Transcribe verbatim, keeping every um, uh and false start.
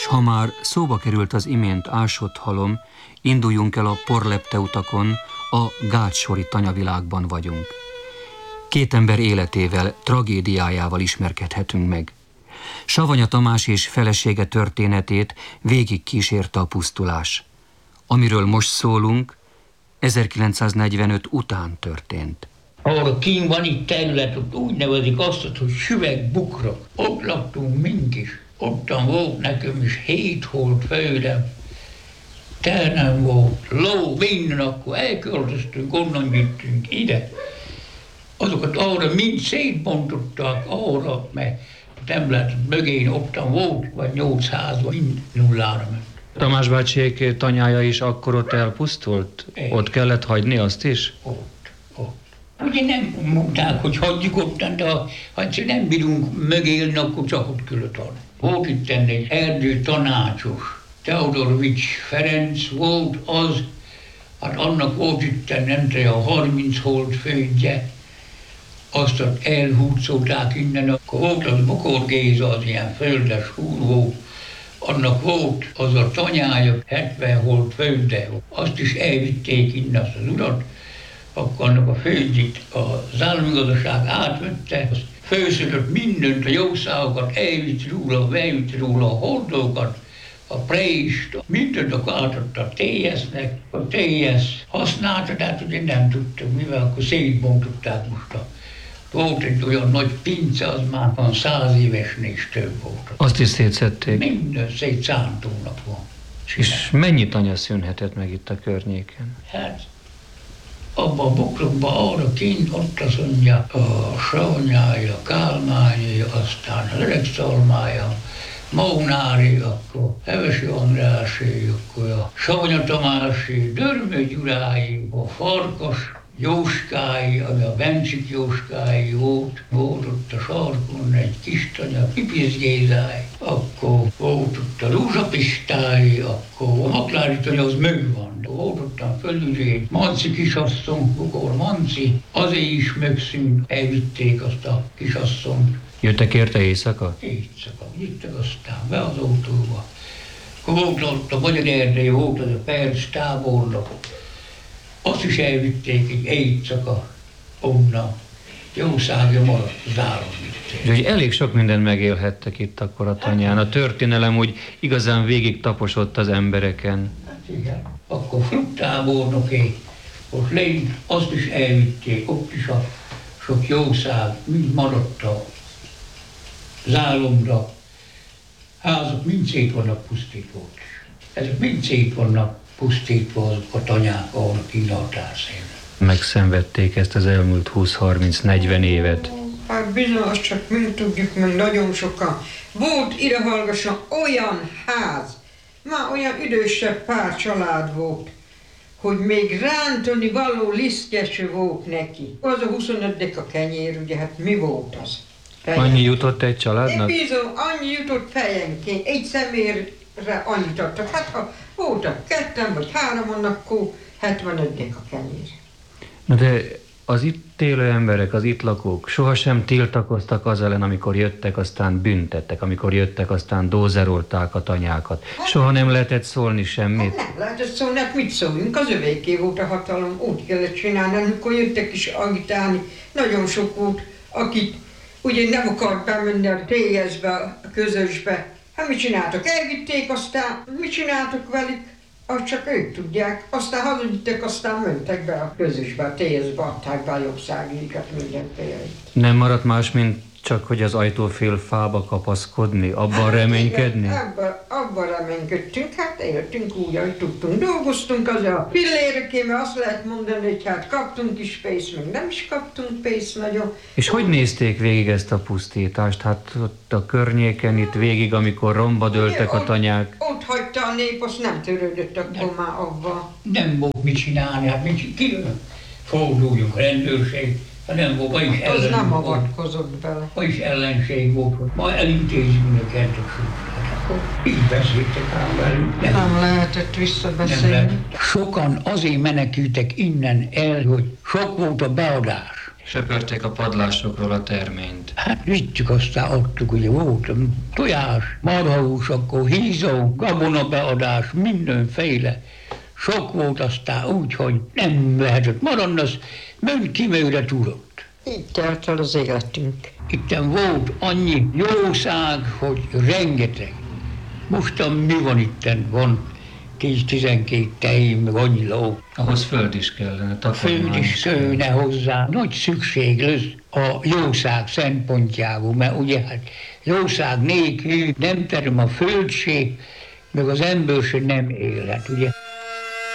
ha már szóba került az imént ásott halom, induljunk el a porlepte utakon, a gátsori tanyavilágban vagyunk. Két ember életével, tragédiájával ismerkedhetünk meg. Savanya Tamás és felesége történetét végig kísérte a pusztulás. Amiről most szólunk, ezerkilencszáznegyvenöt után történt. Ahol kín van itt terület, ott úgy nevezik azt, hogy Süvegbukra. Ott laktunk mink is. Ottan volt nekem is hét hold földem. Ternem volt, ló, minden, akkor elköltöztünk, onnan jöttünk ide. Azokat arra mind szétbontották arra, mert nem lehetett mögén, ottan volt, vagy nyolc házban, mind nullára ment. Tamás bácsiék tanyája is akkor ott elpusztult? É. Ott kellett hagyni azt is? Ott, ott. Ugye nem mondták, hogy hagyjuk ottan, de ha nem bírunk mögélni, akkor csak ott küldött adni. Volt itt egy erdő tanácsos, Teodorovics Ferenc volt az, hát annak volt itt nem tudom, a harminc hold földje, azt elhúzolták innen, akkor volt az Bokor Géza, az ilyen földes úr volt, annak volt az a tanyája, hetven hold földe, azt is elvitték innen azt az urat, akkor annak a földjét az államigazdaság átvette, azt főszödött mindent, a jószágokat, elvitt róla, elvitt róla a hordókat, a prést, mindent akkor átadta a té es-nek, a té es használta, de hát ugye nem tudtuk, mivel akkor szétbontották most a volt egy olyan nagy pince, az már van száz évesnél is több volt. Azt is szétszedték? Minden szétszántónak van. És mennyi tanya szűnhetett meg itt a környéken? Hát, abban a bokrokban arra kint, ott azt mondja a Savanyája, a Kálmányi, aztán a Öregszalmája, Maunári, akkor Hevesi Andrási, akkor a Savanya Tamási, Dörmő Gyurái, a Farkas Jóskái, ami a Bencsik Jóskái volt, volt ott a sarkon egy kis tanya, Pipisz Gézái, akkor volt ott a Rózsa Pistái, akkor a Maklári tanya az mög van, de volt ott a fölülé Manci kisasszony, Bokor Manci, azért is megszűnt, elvitték azt a kisasszont. Jöttek érte éjszaka? Éjszaka, jöttek aztán be az autóba. Akkor volt ott a Magyar Erdély, volt az a Perc tábornok, azt is elvitték egy éjszaka onnan. Jószágja maradt az államvitték. Úgyhogy elég sok mindent megélhettek itt akkor a tanyán. A történelem úgy igazán végig taposott az embereken. Hát igen. Akkor fruktábornoké, ott lényt, azt is elvitték, ott is a sok jószág, mind maradt az államra. Házak mind szét vannak pusztítva. Ezek mind szét vannak pusztítva a tanyák, ahol a Kína határszélre. Megszenvedték ezt az elmúlt húsz-harminc-negyven évet. Hát bizony, azt csak mind tudjuk meg nagyon sokan. Volt idehallgasson olyan ház, már olyan idősebb pár család volt, hogy még rántani való lisztje volt neki. Az a huszonöt deka kenyér, ugye, hát mi volt az? Fejenként. Annyi jutott egy családnak? Én bizony, annyi jutott fejenként, egy személyre annyit adtak. Hát ha voltak ketten vagy hároman, akkor hetvenöt deka kenyér. Na de az itt élő emberek, az itt lakók sohasem tiltakoztak az ellen, amikor jöttek, aztán büntettek, amikor jöttek, aztán dózerolták a tanyákat. Soha nem lehetett szólni semmit? Hát nem lehetett szólni, hát mit szóljunk, az övéké volt a hatalom, úgy kellett csinálni, amikor jöttek is agitálni. Nagyon sok volt, akit ugye nem akart bemenni a té es-be, a közösbe. Hát mit csináltak? Elvitték, aztán mit csináltak velük? Azt csak ők tudják. Aztán hazudítek, aztán mentek be a közösbe, a té es-be, adták be a jogszágikat, mindenféle. Nem maradt más, mint csak hogy az ajtófél fába kapaszkodni, abban hát, reménykedni? Abban, abban reménykedtünk, hát éltünk úgy, ahogy tudtunk. Dolgoztunk az a pilléreké, mert azt lehet mondani, hogy hát kaptunk is pénzt, meg nem is kaptunk pénzt nagyon. És hogy nézték végig ezt a pusztítást? Hát ott a környéken, itt végig, amikor romba dőltek a tanyák? Ott, ott hagyta a nép, azt nem törődött akkor nem, már abban. Nem volt mit csinálni, hát mit csinálni? Forduljunk, rendőrség. Nem volt, vagyis az ellen, nem avatkozott bele. Vagyis ellenség volt, hogy ma elintézzük neked a súlyát. Akkor így beszéltek ám velük. Nem, nem lehetett visszabeszélni. Sokan azért menekültek innen el, hogy sok volt a beadás. Söpörték a padlásokról a terményt. Hát vittük, aztán adtuk, ugye volt tojás, marhahús, akkor hízó, gabonabeadás, mindenféle. Sok volt aztán úgy, hogy nem lehetett maradni, az mőn kimőre tudott. Így telt el az életünk. Itten volt annyi jószág, hogy rengeteg. Mostan mi van itten? Van tíz-tizenkét tehén, meg annyi ló. Ahhoz föld is kellene, takarmány Föld is kőne hozzá. Nagy szükség lesz a jószág szempontjából, mert ugye hát jószág nélkül nem terem a földség, meg az ember se nem élhet, ugye.